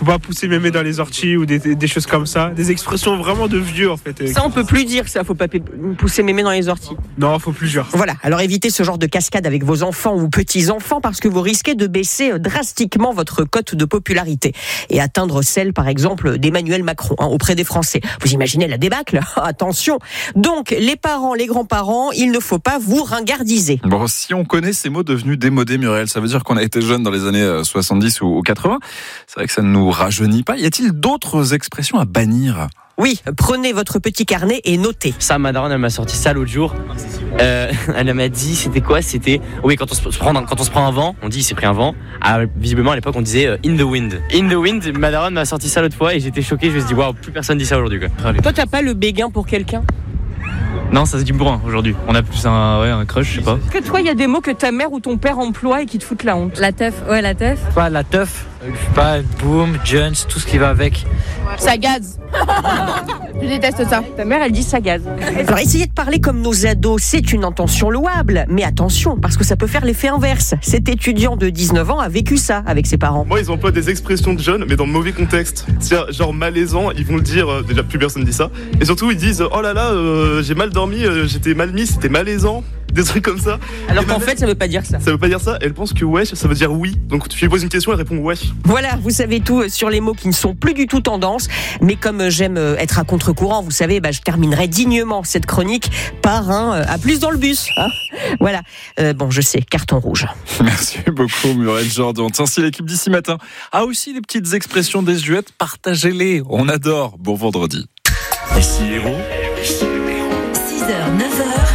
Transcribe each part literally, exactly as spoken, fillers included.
faut pas pousser mémé dans les orties ou des, des choses comme ça. Des expressions vraiment de vieux en fait. Ça on peut plus dire ça, faut pas pousser mémé dans les orties. Non, faut plus dire. Voilà, alors évitez ce genre de cascade avec vos enfants ou petits-enfants parce que vous risquez de baisser drastiquement votre cote de popularité et atteindre celle par exemple d'Emmanuel Macron hein, auprès des Français. Vous imaginez la débâcle ? Attention. Donc les parents, les grands-parents, il ne faut pas vous ringardiser. Bon, si on connaît ces mots devenus démodés, Muriel, ça veut dire qu'on a été jeune dans les années soixante-dix ou quatre-vingts. C'est vrai que ça ne nous rajeunit pas. Y a-t-il d'autres expressions à bannir ? Oui, prenez votre petit carnet et notez. Ça, ma daronne, elle m'a sorti ça l'autre jour. Euh, elle m'a dit, c'était quoi ? C'était, oui, quand on se prend, quand on se prend un vent, on dit il s'est pris un vent. Ah, visiblement, à l'époque, on disait euh, in the wind. In the wind, ma daronne m'a sorti ça l'autre fois et j'étais choqué. Je me suis dit, waouh, plus personne dit ça aujourd'hui, quoi. Allez. Toi, t'as pas le béguin pour quelqu'un ? Non, ça se dit bourrin aujourd'hui. On a plus un, ouais, un crush, je sais pas. Que toi, il y a des mots que ta mère ou ton père emploie et qui te foutent la honte. La teuf, ouais, la teuf. Pas la teuf, je sais pas, boom, Jones, tout ce qui va avec. Ça gaze. Je déteste ça. Ta mère, elle dit ça gaze. Alors, essayez de parler comme nos ados, c'est une intention louable. Mais attention, parce que ça peut faire l'effet inverse. Cet étudiant de dix-neuf ans a vécu ça avec ses parents. Moi, ils emploient des expressions de jeunes, mais dans le mauvais contexte. C'est-à-dire, genre malaisant, ils vont le dire, euh, déjà plus personne dit ça. Et surtout, ils disent, oh là là, euh, j'ai mal dormi, euh, j'étais mal mis, c'était malaisant. Des trucs comme ça. Alors qu'en fait, ça veut pas dire ça. Ça veut pas dire ça. Elle pense que wesh, ça veut dire oui. Donc tu lui poses une question, elle répond wesh. Voilà, vous savez tout sur les mots qui ne sont plus du tout tendance. Mais comme j'aime être à contre-courant, vous savez, bah, je terminerai dignement cette chronique par un à plus dans le bus. Hein voilà. Euh, bon, je sais, carton rouge. Merci beaucoup, Muriel Jordan. Tiens, si l'équipe d'ici matin a aussi des petites expressions désuètes, partagez-les. On adore. Bon vendredi. Ici Héros. six heures, neuf heures.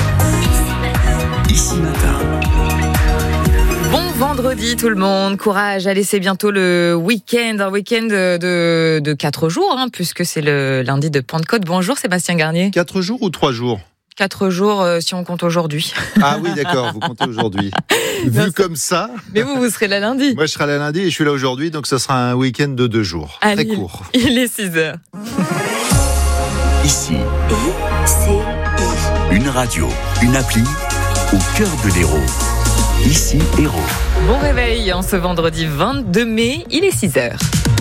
Ici matin. Bon vendredi tout le monde, courage, allez c'est bientôt le week-end, un week-end de, de quatre jours, hein, puisque c'est le lundi de Pentecôte. Bonjour Sébastien Garnier. Quatre jours ou trois jours ? Quatre jours euh, si on compte aujourd'hui. Ah oui d'accord, vous comptez aujourd'hui. Vu non, comme ça. Mais vous, vous serez là lundi. Moi je serai là lundi et je suis là aujourd'hui, donc ce sera un week-end de deux jours, allez, très court. Il est six heures. Ici, une radio, une appli au cœur de l'Hérault. Ici, Hérault. Bon réveil en ce vendredi vingt-deux mai, il est six heures.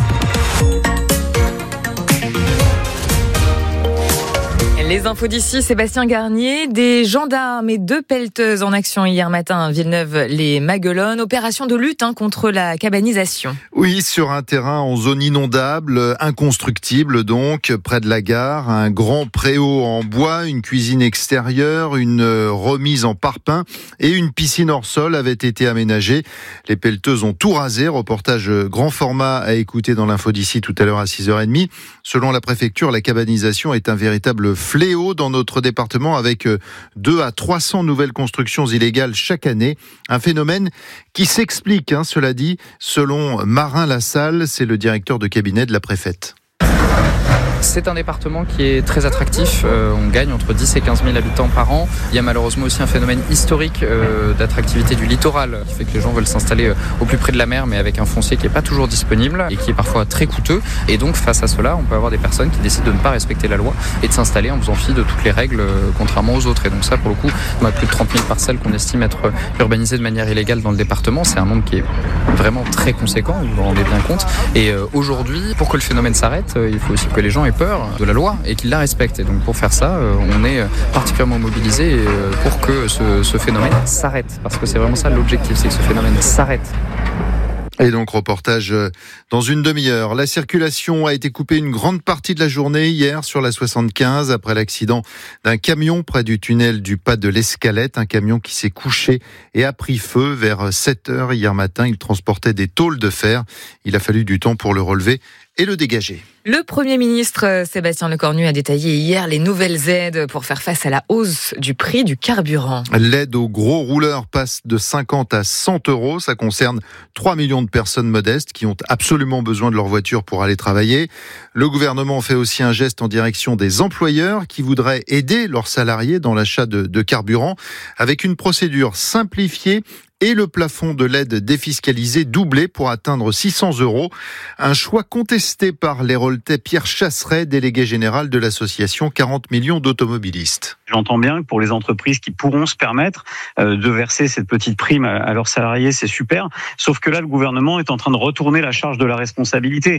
Les infos d'ici, Sébastien Garnier, des gendarmes et deux pelleteuses en action hier matin à Villeneuve-les-Maguelones. Opération de lutte hein, contre la cabanisation. Oui, sur un terrain en zone inondable, inconstructible donc, près de la gare. Un grand préau en bois, une cuisine extérieure, une remise en parpaing et une piscine hors sol avaient été aménagées. Les pelleteuses ont tout rasé. Reportage grand format à écouter dans l'info d'ici tout à l'heure à six heures trente. Selon la préfecture, la cabanisation est un véritable fléau dans notre département avec deux à trois cents nouvelles constructions illégales chaque année. Un phénomène qui s'explique, hein, cela dit, selon Marin Lassalle, c'est le directeur de cabinet de la préfète. C'est un département qui est très attractif. Euh, on gagne entre dix et quinze mille habitants par an. Il y a malheureusement aussi un phénomène historique euh, d'attractivité du littoral qui fait que les gens veulent s'installer euh, au plus près de la mer, mais avec un foncier qui n'est pas toujours disponible et qui est parfois très coûteux. Et donc, face à cela, on peut avoir des personnes qui décident de ne pas respecter la loi et de s'installer en faisant fi de toutes les règles, euh, contrairement aux autres. Et donc ça, pour le coup, on a plus de trente mille parcelles qu'on estime être urbanisées de manière illégale dans le département. C'est un nombre qui est vraiment très conséquent, vous vous rendez bien compte. Et euh, aujourd'hui, pour que le phénomène s'arrête, euh, il faut aussi que les gens aient peur de la loi et qu'ils la respectent. Et donc pour faire ça, euh, on est particulièrement mobilisés euh, pour que ce, ce phénomène s'arrête. Parce que c'est vraiment ça l'objectif, c'est que ce phénomène s'arrête. Et donc, reportage dans une demi-heure. La circulation a été coupée une grande partie de la journée hier sur la soixante-quinze après l'accident d'un camion près du tunnel du Pas de l'Escalette. Un camion qui s'est couché et a pris feu vers sept heures hier matin. Il transportait des tôles de fer. Il a fallu du temps pour le relever et le dégager. Le Premier ministre Sébastien Lecornu a détaillé hier les nouvelles aides pour faire face à la hausse du prix du carburant. L'aide aux gros rouleurs passe de cinquante à cent euros. Ça concerne trois millions de personnes modestes qui ont absolument besoin de leur voiture pour aller travailler. Le gouvernement fait aussi un geste en direction des employeurs qui voudraient aider leurs salariés dans l'achat de, de carburant avec une procédure simplifiée et le plafond de l'aide défiscalisée doublé pour atteindre six cents euros. Un choix contesté par l'Héraultais Pierre Chasseret, délégué général de l'association quarante millions d'automobilistes. J'entends bien que pour les entreprises qui pourront se permettre euh, de verser cette petite prime à, à leurs salariés, c'est super. Sauf que là, le gouvernement est en train de retourner la charge de la responsabilité.